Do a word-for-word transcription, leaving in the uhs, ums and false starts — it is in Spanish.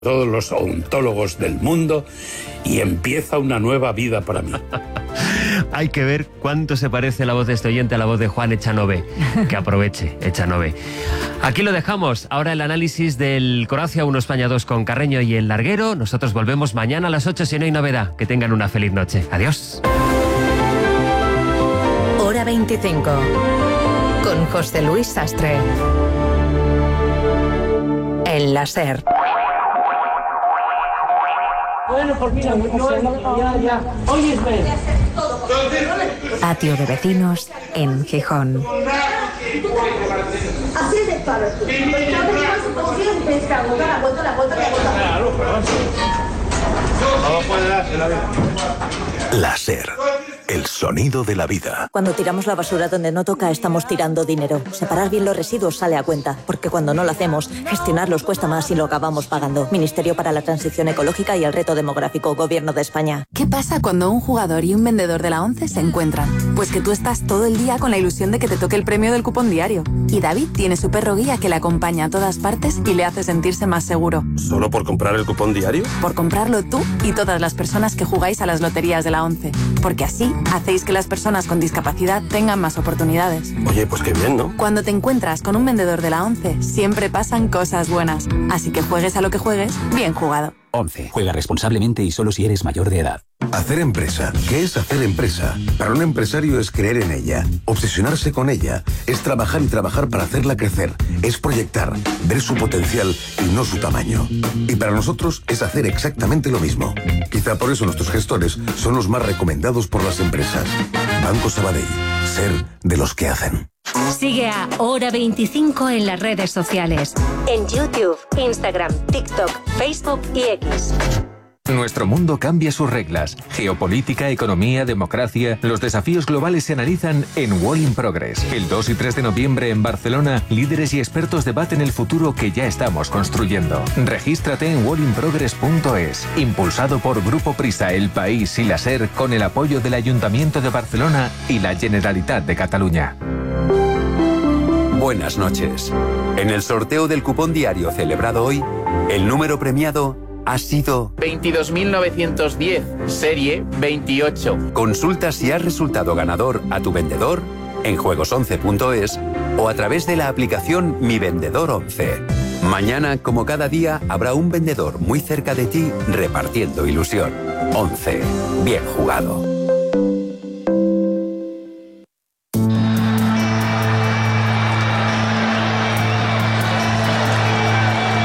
todos los odontólogos del mundo y empieza una nueva vida para mí. Hay que ver cuánto se parece la voz de este oyente a la voz de Juan Echanove. Que aproveche, Echanove. Aquí lo dejamos. Ahora el análisis del Croacia uno España dos con Carreño y el Larguero. Nosotros volvemos mañana a las ocho si no hay novedad. Que tengan una feliz noche. Adiós. Hora veinticinco. Con José Luis Sastre. En la SER. Bueno, pues mira, yo, ya, ya. Óyeme. Patio de vecinos en Gijón. Así es el palo. La SER. El sonido de la vida. Cuando tiramos la basura donde no toca, estamos tirando dinero. Separar bien los residuos sale a cuenta, porque cuando no lo hacemos, gestionarlos cuesta más y lo acabamos pagando. Ministerio para la Transición Ecológica y el Reto Demográfico, Gobierno de España. ¿Qué pasa cuando un jugador y un vendedor de la ONCE se encuentran? Pues que tú estás todo el día con la ilusión de que te toque el premio del cupón diario. Y David tiene su perro guía que le acompaña a todas partes y le hace sentirse más seguro. ¿Solo por comprar el cupón diario? Por comprarlo tú y todas las personas que jugáis a las loterías de la ONCE. Porque así hacéis que las personas con discapacidad tengan más oportunidades. Oye, pues qué bien, ¿no? Cuando te encuentras con un vendedor de la ONCE, siempre pasan cosas buenas. Así que juegues a lo que juegues, bien jugado. ONCE. Juega responsablemente y solo si eres mayor de edad. Hacer empresa. ¿Qué es hacer empresa? Para un empresario es creer en ella, obsesionarse con ella, es trabajar y trabajar para hacerla crecer, es proyectar, ver su potencial y no su tamaño. Y para nosotros es hacer exactamente lo mismo. Quizá por eso nuestros gestores son los más recomendados por las empresas. Banco Sabadell. Ser de los que hacen. Sigue a Hora veinticinco en las redes sociales. En YouTube, Instagram, TikTok, Facebook y X. Nuestro mundo cambia sus reglas. Geopolítica, economía, democracia. Los desafíos globales se analizan en Wall in Progress. El dos y tres de noviembre en Barcelona, líderes y expertos debaten el futuro que ya estamos construyendo. Regístrate en wall in progress punto es. Impulsado por Grupo Prisa, El País y la SER, con el apoyo del Ayuntamiento de Barcelona y la Generalitat de Cataluña. Buenas noches. En el sorteo del cupón diario celebrado hoy, el número premiado ha sido veintidós mil novecientos diez, serie veintiocho. Consulta si has resultado ganador a tu vendedor en juegos once punto es o a través de la aplicación Mi Vendedor once. Mañana, como cada día, habrá un vendedor muy cerca de ti repartiendo ilusión. once. Bien jugado.